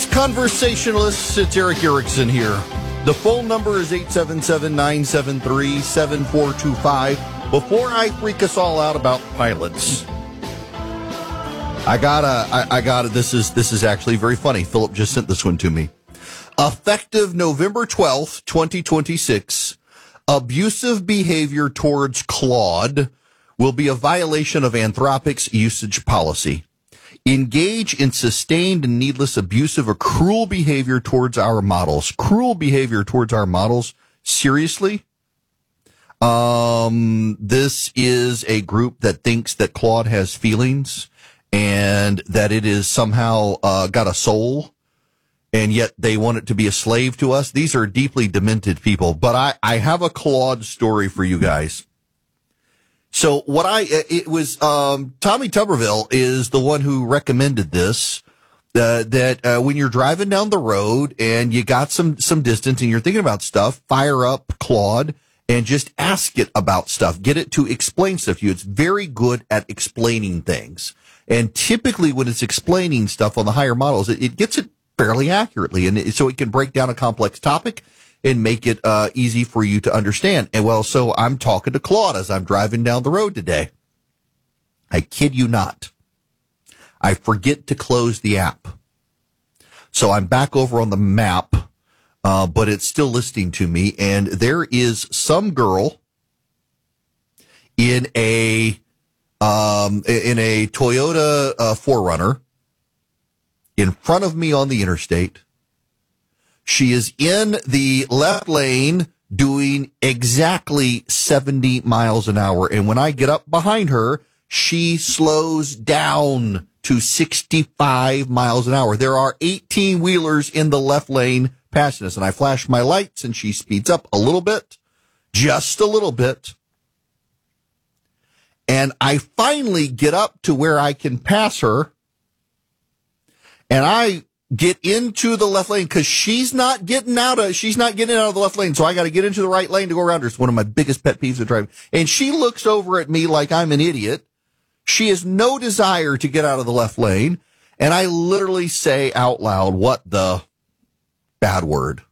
Greetings, conversationalists. It's Eric Erickson here. The phone number is 877-973-7425. Before I freak us all out about pilots, I gotta, this is actually very funny. Philip just sent this one to me. Effective November 12th, 2026, abusive behavior towards Claude will be a violation of Anthropic's usage policy. Engage in sustained and needless abusive or cruel behavior towards our models. Cruel behavior towards our models? Seriously? This is a group that thinks that Claude has feelings and that it is somehow got a soul, and yet they want it to be a slave to us. These are deeply demented people. But I have a Claude story for you guys. So it was Tommy Tuberville is the one who recommended this, that when you're driving down the road and you got some distance and you're thinking about stuff, fire up Claude and just ask it about stuff. Get it to explain stuff to you. It's very good at explaining things. And typically when it's explaining stuff on the higher models, it gets it fairly accurately. And so it can break down a complex topic and make it easy for you to understand. And well, so I'm talking to Claude as I'm driving down the road today. I kid you not. I forget to close the app. So I'm back over on the map, but it's still listening to me. And there is some girl in a Toyota 4Runner in front of me on the interstate. She is in the left lane doing exactly 70 miles an hour. And when I get up behind her, she slows down to 65 miles an hour. There are 18-wheelers in the left lane passing us. And I flash my lights and she speeds up a little bit, just a little bit. And I finally get up to where I can pass her. And I get into the left lane because she's not getting out of the left lane. So I got to get into the right lane to go around her. It's one of my biggest pet peeves of driving. And she looks over at me like I'm an idiot. She has no desire to get out of the left lane. And I literally say out loud, what the bad word?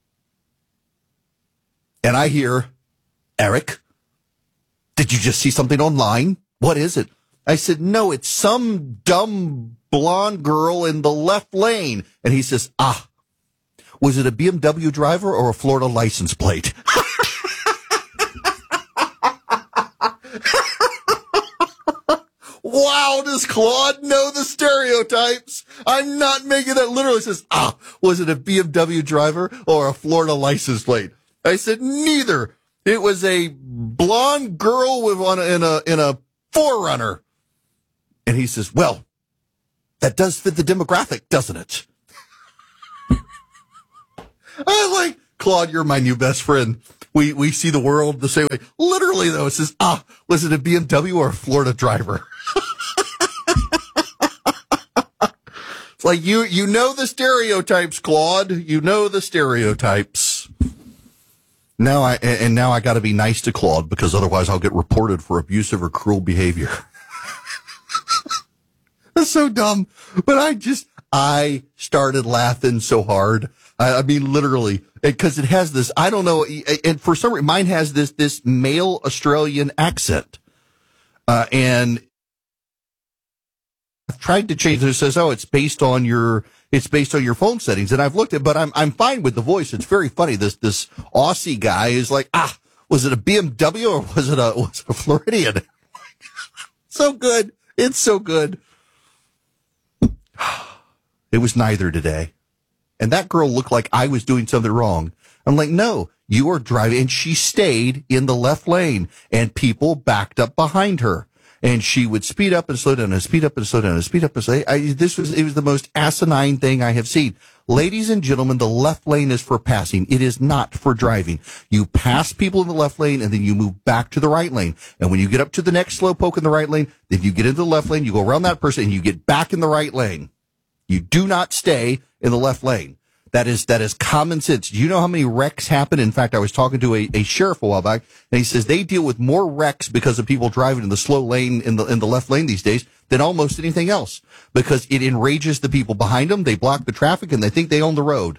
And I hear, Eric, did you just see something online? What is it? I said, no, it's some dumb blonde girl in the left lane. And he says, was it a BMW driver or a Florida license plate? Wow, does Claude know the stereotypes? I'm not making that. Literally says, was it a BMW driver or a Florida license plate? I said, neither. It was a blonde girl in a 4Runner. And he says, well, that does fit the demographic, doesn't it? I'm like, Claude, you're my new best friend. We see the world the same way. Literally, though, it says, was it a BMW or a Florida driver? It's like, you know the stereotypes, Claude. You know the stereotypes. Now I got to be nice to Claude because otherwise I'll get reported for abusive or cruel behavior. That's so dumb. But I started laughing so hard. I mean, literally, because it has this, I don't know, and for some reason, mine has this male Australian accent. And I've tried to change it. It says, it's based on your phone settings. And I've looked at, but I'm fine with the voice. It's very funny. This Aussie guy is like, was it a BMW or was it a Floridian? So good. It's so good. It was neither today. And that girl looked like I was doing something wrong. I'm like, no, you are driving. And she stayed in the left lane and people backed up behind her. And she would speed up and slow down and speed up and slow down and speed up and slow down. It was the most asinine thing I have seen. Ladies and gentlemen, the left lane is for passing. It is not for driving. You pass people in the left lane and then you move back to the right lane. And when you get up to the next slow poke in the right lane, then you get into the left lane, you go around that person and you get back in the right lane. You do not stay in the left lane. That is common sense. Do you know how many wrecks happen? In fact, I was talking to a sheriff a while back, and he says they deal with more wrecks because of people driving in the slow lane in the left lane these days than almost anything else because it enrages the people behind them. They block the traffic and they think they own the road.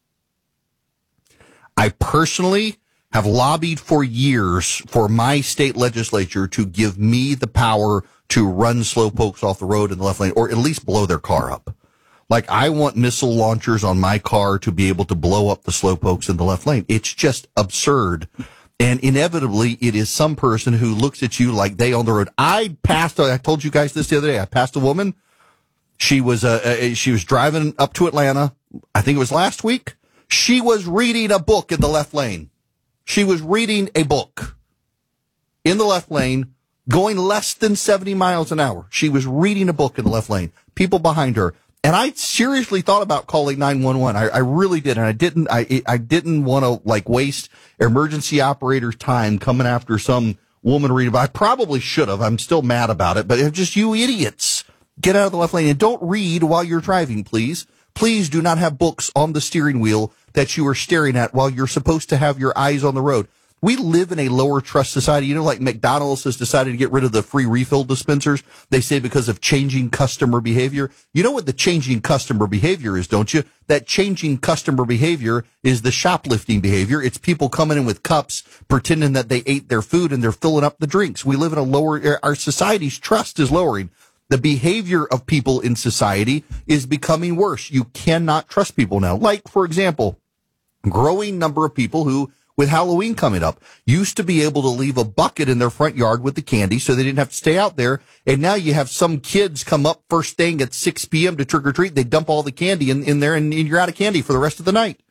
I personally have lobbied for years for my state legislature to give me the power to run slowpokes off the road in the left lane or at least blow their car up. Like, I want missile launchers on my car to be able to blow up the slowpokes in the left lane. It's just absurd. And inevitably, it is some person who looks at you like they own the road. I told you guys this the other day. I passed a woman. She was driving up to Atlanta. I think it was last week. She was reading a book in the left lane. She was reading a book in the left lane, going less than 70 miles an hour. She was reading a book in the left lane. People behind her. And I seriously thought about calling 911. I really did. And I didn't want to like waste emergency operators' time coming after some woman reading. But I probably should have. I'm still mad about it. But it's just, you idiots, get out of the left lane and don't read while you're driving, please. Please do not have books on the steering wheel that you are staring at while you're supposed to have your eyes on the road. We live in a lower trust society. You know, like McDonald's has decided to get rid of the free refill dispensers. They say because of changing customer behavior. You know what the changing customer behavior is, don't you? That changing customer behavior is the shoplifting behavior. It's people coming in with cups, pretending that they ate their food and they're filling up the drinks. We live in our society's trust is lowering. The behavior of people in society is becoming worse. You cannot trust people now. Like, for example, growing number of people who, with Halloween coming up, used to be able to leave a bucket in their front yard with the candy so they didn't have to stay out there. And now you have some kids come up first thing at 6 p.m. to trick or treat. They dump all the candy in there and you're out of candy for the rest of the night.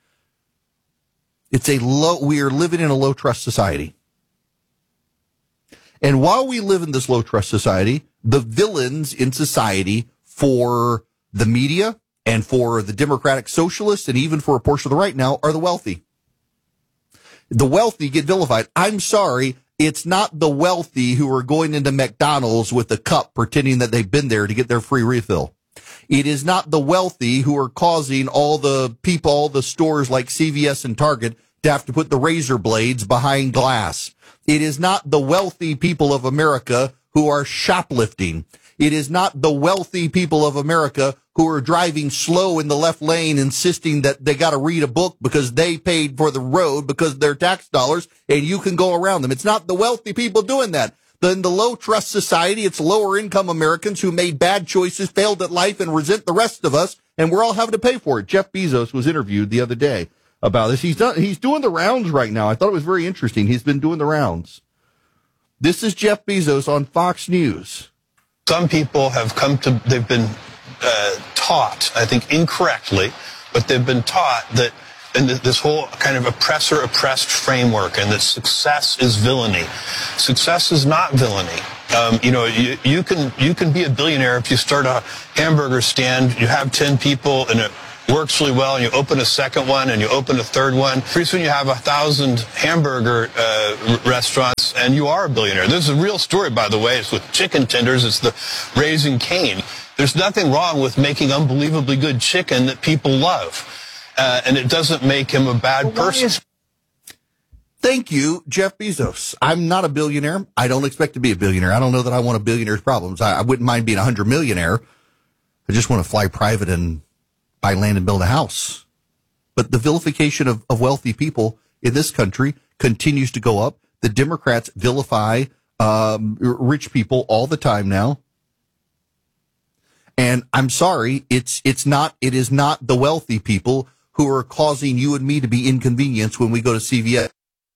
We are living in a low trust society. And while we live in this low trust society, the villains in society for the media and for the democratic socialists and even for a portion of the right now are the wealthy. The wealthy get vilified. I'm sorry, it's not the wealthy who are going into McDonald's with a cup pretending that they've been there to get their free refill. It is not the wealthy who are causing all the stores like CVS and Target to have to put the razor blades behind glass. It is not the wealthy people of America who are shoplifting. It is not the wealthy people of America who are driving slow in the left lane, insisting that they got to read a book because they paid for the road because of their tax dollars and you can go around them. It's not the wealthy people doing that. In the low trust society, it's lower income Americans who made bad choices, failed at life, and resent the rest of us, and we're all having to pay for it. Jeff Bezos was interviewed the other day about this. He's doing the rounds right now. I thought it was very interesting. He's been doing the rounds. This is Jeff Bezos on Fox News. Some people they've been taught, I think incorrectly, but they've been taught that in this whole kind of oppressor-oppressed framework, and that success is villainy. Success is not villainy. You can be a billionaire if you start a hamburger stand, you have 10 people, and it works really well, and you open a second one, and you open a third one. Pretty soon you have 1,000 hamburger restaurants, and you are a billionaire. This is a real story, by the way. It's with chicken tenders. It's the Raising Cane. There's nothing wrong with making unbelievably good chicken that people love, and it doesn't make him a bad person. Thank you, Jeff Bezos. I'm not a billionaire. I don't expect to be a billionaire. I don't know that I want a billionaire's problems. I wouldn't mind being 100 millionaire. I just want to fly private and buy land and build a house. But the vilification of wealthy people in this country continues to go up. The Democrats vilify rich people all the time now. And I'm sorry, it is not the wealthy people who are causing you and me to be inconvenienced when we go to CVS.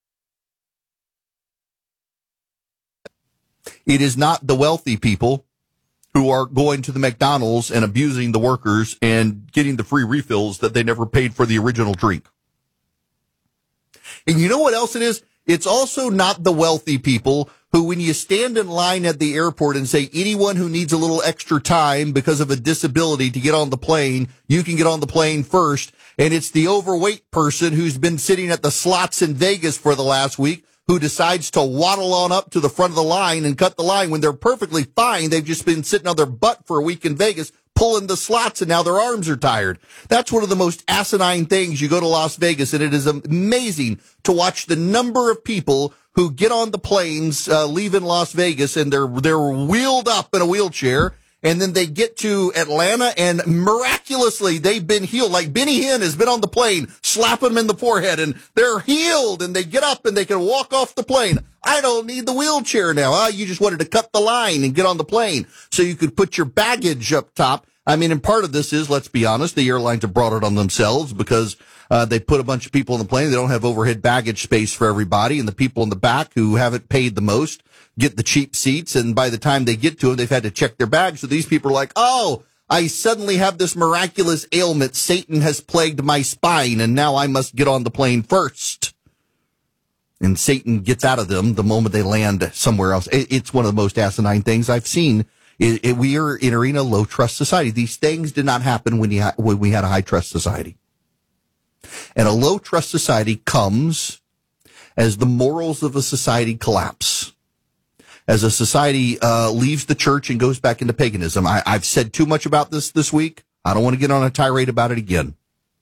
It is not the wealthy people who are going to the McDonald's and abusing the workers and getting the free refills that they never paid for the original drink. And you know what else it is? It's also not the wealthy people who, when you stand in line at the airport and say anyone who needs a little extra time because of a disability to get on the plane, you can get on the plane first. And it's the overweight person who's been sitting at the slots in Vegas for the last week who decides to waddle on up to the front of the line and cut the line when they're perfectly fine. They've just been sitting on their butt for a week in Vegas, pulling the slots, and now their arms are tired. That's one of the most asinine things. You go to Las Vegas, and it is amazing to watch the number of people who get on the planes leaving Las Vegas, and they're wheeled up in a wheelchair, and then they get to Atlanta, and miraculously they've been healed. Like Benny Hinn has been on the plane, slapping them in the forehead, and they're healed, and they get up and they can walk off the plane. I don't need the wheelchair now. You just wanted to cut the line and get on the plane so you could put your baggage up top. I mean, and part of this is, let's be honest, the airlines have brought it on themselves because they put a bunch of people on the plane. They don't have overhead baggage space for everybody, and the people in the back who haven't paid the most get the cheap seats, and by the time they get to them, they've had to check their bags. So these people are like, oh, I suddenly have this miraculous ailment. Satan has plagued my spine, and now I must get on the plane first. And Satan gets out of them the moment they land somewhere else. It's one of the most asinine things I've seen. We are entering a low-trust society. These things did not happen when we had a high-trust society. And a low-trust society comes as the morals of a society collapse. As a society leaves the church and goes back into paganism. I've said too much about this week. I don't want to get on a tirade about it again.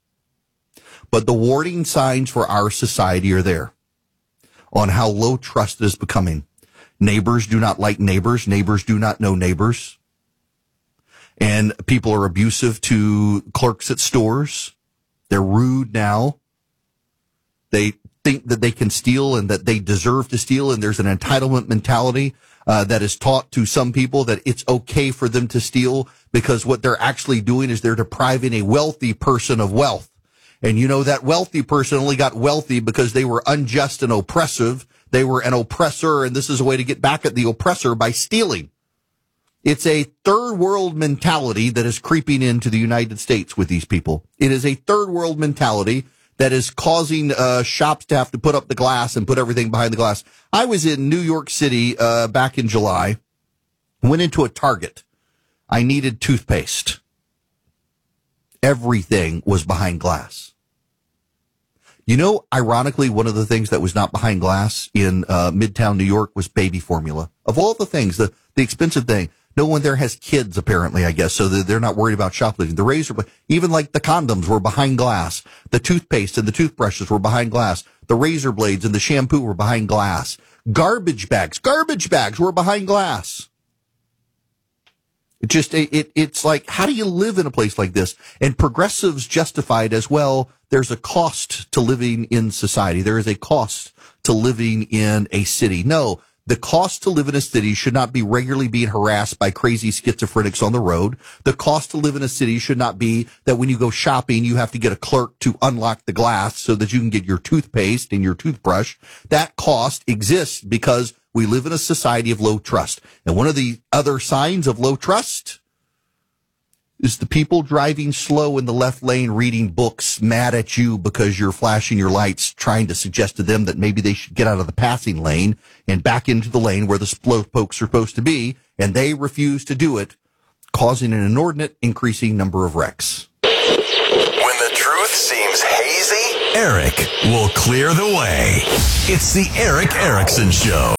But the warning signs for our society are there on how low trust is becoming. Neighbors do not like neighbors. Neighbors do not know neighbors. And people are abusive to clerks at stores. They're rude now. They think that they can steal and that they deserve to steal, and there's an entitlement mentality that is taught to some people that it's okay for them to steal because what they're actually doing is they're depriving a wealthy person of wealth. And you know that wealthy person only got wealthy because they were unjust and oppressive. They were an oppressor, and this is a way to get back at the oppressor by stealing. It's a third world mentality that is creeping into the United States with these people. It is a third world mentality that is causing shops to have to put up the glass and put everything behind the glass. I was in New York City back in July, went into a Target. I needed toothpaste. Everything was behind glass. You know, ironically, one of the things that was not behind glass in Midtown New York was baby formula. Of all the things, the expensive thing, no one there has kids, apparently, I guess, so they're not worried about shoplifting. The razor, even like the condoms were behind glass. The toothpaste and the toothbrushes were behind glass. The razor blades and the shampoo were behind glass. Garbage bags were behind glass. It's like, how do you live in a place like this? And progressives justified as well, there's a cost to living in society. There is a cost to living in a city. No, the cost to live in a city should not be regularly being harassed by crazy schizophrenics on the road. The cost to live in a city should not be that when you go shopping, you have to get a clerk to unlock the glass so that you can get your toothpaste and your toothbrush. That cost exists because we live in a society of low trust. And one of the other signs of low trust is the people driving slow in the left lane reading books mad at you because you're flashing your lights, trying to suggest to them that maybe they should get out of the passing lane and back into the lane where the slowpokes are supposed to be, and they refuse to do it, causing an inordinate increasing number of wrecks. When the truth seems hazy, Eric will clear the way. It's the Eric Erickson Show.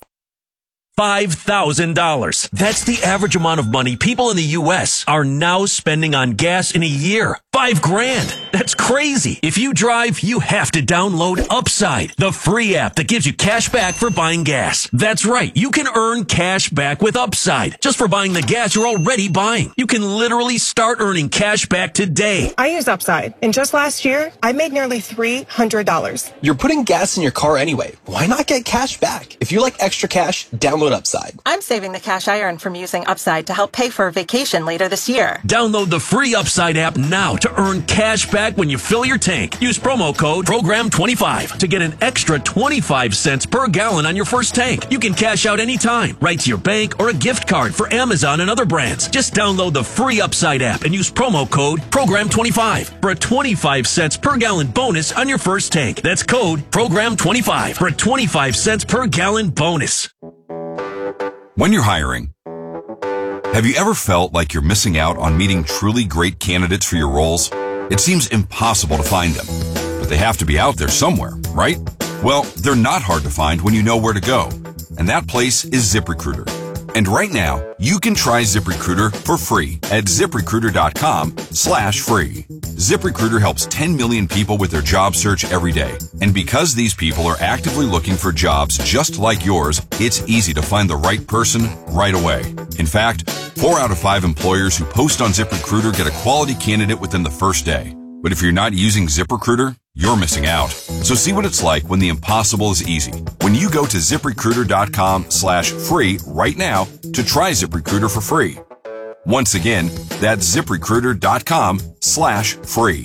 $5,000. That's the average amount of money people in the U.S. are now spending on gas in a year. $5,000. That's crazy. If you drive, you have to download Upside, the free app that gives you cash back for buying gas. That's right. You can earn cash back with Upside just for buying the gas you're already buying. You can literally start earning cash back today. I use Upside, and just last year, I made nearly $300. You're putting gas in your car anyway. Why not get cash back? If you like extra cash, download Upside. I'm saving the cash I earn from using Upside to help pay for a vacation later this year. Download the free Upside app now to earn cash back when you fill your tank. Use promo code PROGRAM25 to get an extra 25 cents per gallon on your first tank. You can cash out anytime, right to your bank or a gift card for Amazon and other brands. Just download the free Upside app and use promo code PROGRAM25 for a 25 cents per gallon bonus on your first tank. That's code PROGRAM25 for a 25 cents per gallon bonus. When you're hiring, have you ever felt like you're missing out on meeting truly great candidates for your roles? It seems impossible to find them, but they have to be out there somewhere, right? Well, they're not hard to find when you know where to go, and that place is ZipRecruiter. And right now, you can try ZipRecruiter for free at ZipRecruiter.com/free. ZipRecruiter helps 10 million people with their job search every day. And because these people are actively looking for jobs just like yours, it's easy to find the right person right away. In fact, 4 out of 5 employers who post on ZipRecruiter get a quality candidate within the first day. But if you're not using ZipRecruiter, you're missing out. So see what it's like when the impossible is easy. When you go to ZipRecruiter.com/free right now to try ZipRecruiter for free. Once again, that's ZipRecruiter.com/free.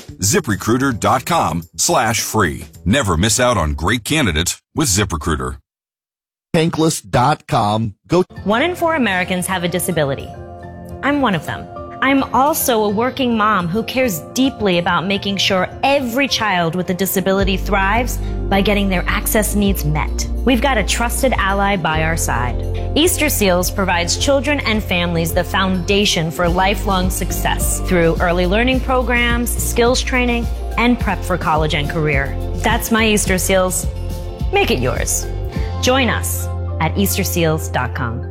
ZipRecruiter.com/free. Never miss out on great candidates with ZipRecruiter. Tankless.com. Go. 1 in 4 Americans have a disability. I'm one of them. I'm also a working mom who cares deeply about making sure every child with a disability thrives by getting their access needs met. We've got a trusted ally by our side. Easter Seals provides children and families the foundation for lifelong success through early learning programs, skills training, and prep for college and career. That's my Easter Seals. Make it yours. Join us at EasterSeals.com.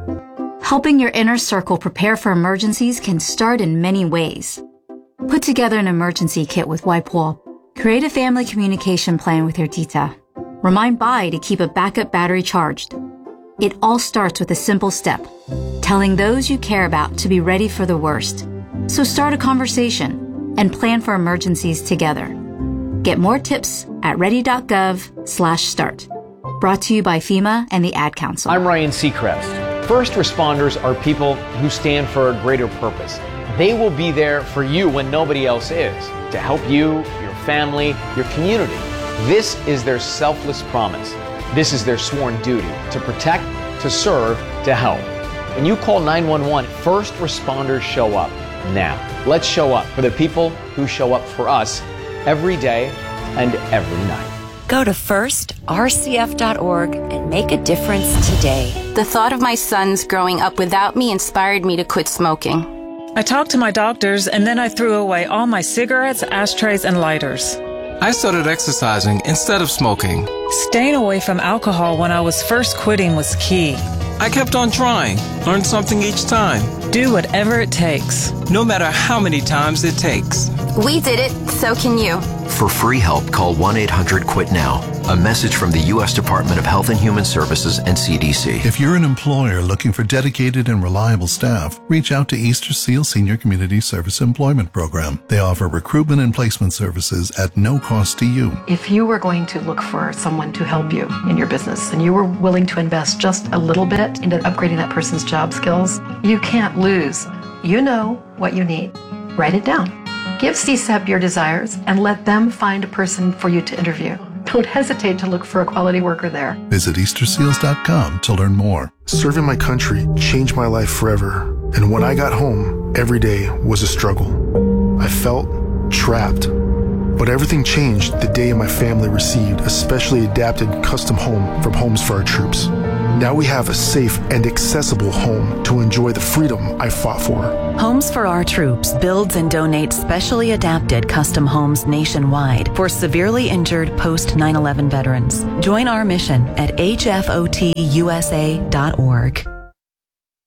Helping your inner circle prepare for emergencies can start in many ways. Put together an emergency kit with WipeWall. Create a family communication plan with your tita. Remind Bai to keep a backup battery charged. It all starts with a simple step, telling those you care about to be ready for the worst. So start a conversation and plan for emergencies together. Get more tips at ready.gov/start. Brought to you by FEMA and the Ad Council. I'm Ryan Seacrest. First responders are people who stand for a greater purpose. They will be there for you when nobody else is, to help you, your family, your community. This is their selfless promise. This is their sworn duty, to protect, to serve, to help. When you call 911, first responders show up now. Let's show up for the people who show up for us every day and every night. Go to firstrcf.org and make a difference today. The thought of my sons growing up without me inspired me to quit smoking. I talked to my doctors and then I threw away all my cigarettes, ashtrays, and lighters. I started exercising instead of smoking. Staying away from alcohol when I was first quitting was key. I kept on trying, learned something each time. Do whatever it takes. No matter how many times it takes. We did it, so can you. For free help, call 1-800-QUIT-NOW. A message from the U.S. Department of Health and Human Services and CDC. If you're an employer looking for dedicated and reliable staff, reach out to Easter Seal Senior Community Service Employment Program. They offer recruitment and placement services at no cost to you. If you were going to look for someone to help you in your business and you were willing to invest just a little bit into upgrading that person's job skills, you can't lose. You know what you need. Write it down. Give CSEP your desires and let them find a person for you to interview. Don't hesitate to look for a quality worker there. Visit EasterSeals.com to learn more. Serving my country changed my life forever. And when I got home, every day was a struggle. I felt trapped. But everything changed the day my family received a specially adapted custom home from Homes for Our Troops. Now we have a safe and accessible home to enjoy the freedom I fought for. Homes for Our Troops builds and donates specially adapted custom homes nationwide for severely injured post 9/11 veterans. Join our mission at hfotusa.org.